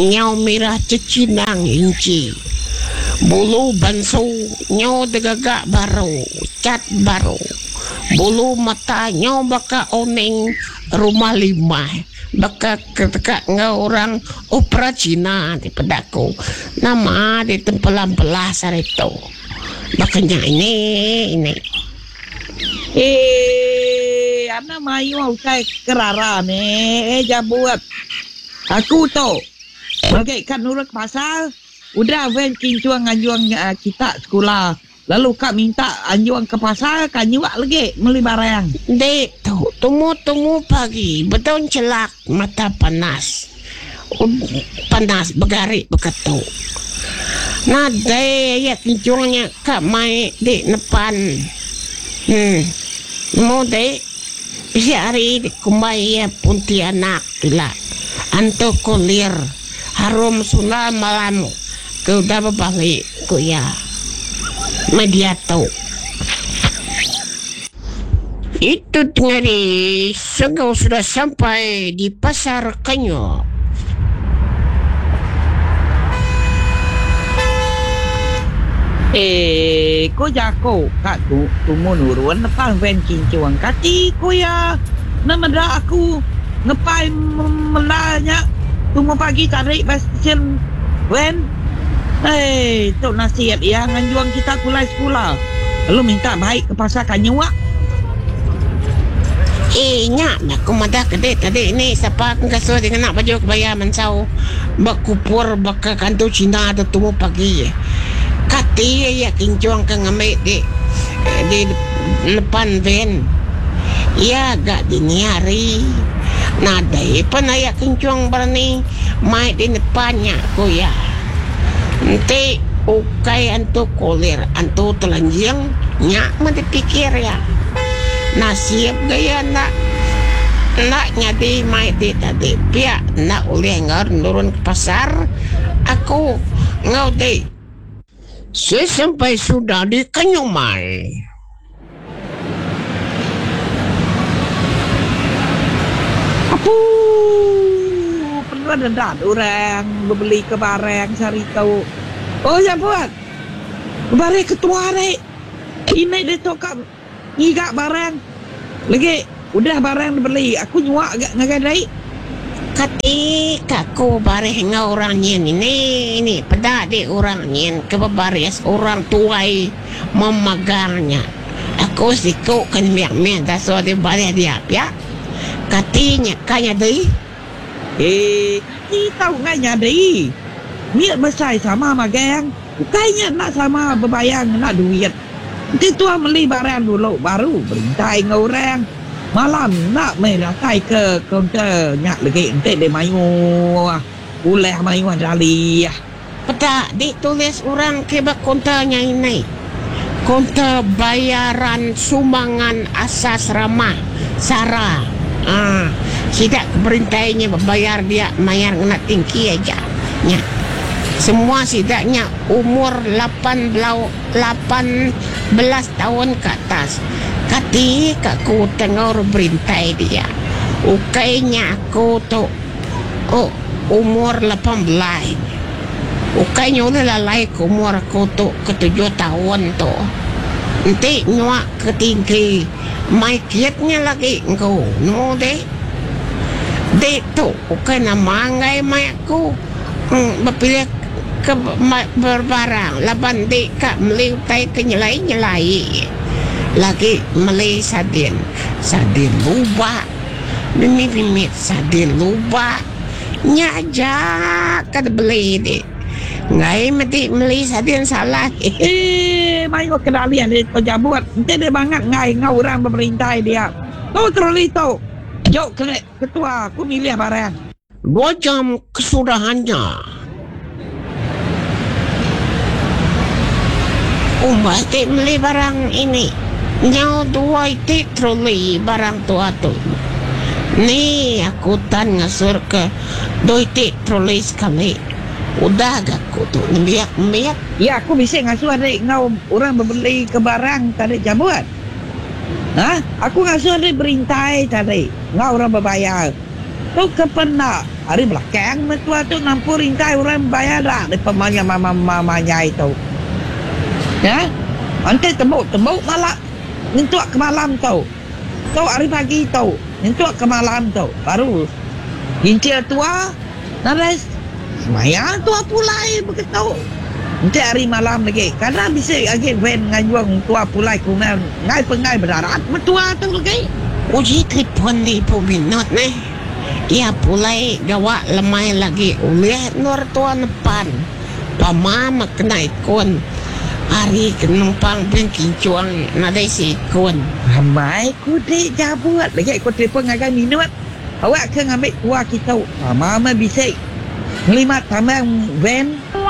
Nyau merah cecinang inci. Bulu bansu nyau degagak baru, cat baru. Bulu mata nyau baka oning rumah lima. Baka ketika ngau orang opera Cina di pedaku. Nama di tempelan-pelah sarito. Bakanya ini. Ana mayu usai kerara ni. Jabuat. Aku tu. Bagaikan urut pasal. Udah ven kincuang anjuang kita sekolah. Lalu kak minta anjuang ke pasar, kak nyuak lagi beli barang. Dek tu, tunggu pagi, betul celak mata panas. Panas begarik begitu. Nah, dek ya kincuangnya kak mai di depan. Mau dek, bisa hari kumbai ya Pontianak pula. Anto kulir, harum sulah malamu. Kau dah berbalik kau ya mediato. Itu tengari segau sudah sampai di pasar Kanyo. Ko jako kak tu menurun depan ven kincuang kati ko ya. Nama aku ngepai melanya tunggu pagi tarik basin ven. Tok nasihat ya nganjuang kita kulai sekolah. Lalu minta baik ke pasar Kanyuak. Nyak nak kumadah kedek tadi ni siapa aku kasih dengan nak baju kebaya mensau bakupur baka kantor Cina atau tunggu pagi. Kati ya kincuang ke ngambil di depan van. Ya agak dini hari. Nadai pernah ya kincuang berani mai di depannya aku ya. Nanti ukai antu kulir antu telanjang nyak mesti pikir ya nasib gaya nak nyadi mai di tadi pihak nak oleh ngar turun ke pasar aku ngau deh saya sampai sudah di Kanyumai. Apa ada dah orang beli ke barang cari tahu. Oh ya buat barang ketua ni ini dia tokak ngigak barang lagi udah barang dibeli aku nyuak agak ngagadai kati kaku barang orang nyen ini pada di orang nyen kebaris orang tuai memegangnya aku sikuk kan miak dah so di barang dia ya katinya kaya deh. Kita nggak nyadari niat besar sama magang kayaknya nak sama berbayang nak duit nanti tua beli barang dulu baru berintai dengan orang malam nak meratai ke kaunter nyak lagi nanti dia mayu boleh mayu jali pedak ditulis orang kebak kaunternya ini kaunter bayaran sumbangan asas ramah Sarah. Tidak berintainya bayar dia mayar kena tinggi aja nya. Semua sidaknya umur 18 tahun ke atas. Kati aku tengok berintai dia. Ukainya aku tu umur 18. Ukainya udah lalai ke umur aku tu ke 7 tahun tu. Nanti nyuak ke tinggi. Mai kiatnya lagi engkau. No deh. Dek tu bukan nama ngai mai aku berpilih ke berbarang laban dek kak meliutai ke nyelai lagi melai sadin lupa mimit sadin lupa nyajak kad beli dek ngai mati melai sadin salah mai kau kenalian dia kau jabuat nanti dia banget ngai ngau orang pemerintah dia kau terlalu tu jok ketua aku milih barang 2 jam kesudahannya mesti beli barang ini nyau 2 itik troli barang tua tu ni aku tan ngasur ke 2 itik troli sekali udah agak aku tu biak ya aku bisa ngasuh adik ngau orang berbeli ke barang tadi jabuat. Aku ngasuh adik berintai tadi ngau orang berbayar tu kepenak hari belakang mertua tu nampu ringkai orang bayar dah depan mama nyai tu. Ya, nanti tembuk malam, nyentuh ke malam tu. Tu hari pagi tu, nyentuh ke malam tu, baru gincir tua, naras semayang tua pulai begitu. Nanti hari malam lagi, karena bisa lagi ven ngayuang tua pulai kumel ngai pengai berdarat mertua tu lagi. Uji tripon di puminot nih. Ia pulai gawa lemai lagi ulihat nur tua nepan. Pamama kena ikon. Hari kenumpang bengkincuang nadai si ikon. Ramai ku dek jabuat lagi ku tripon ngagai minut. Awak ke ngambil tua kita. Mama bisa ngelimat tamang ven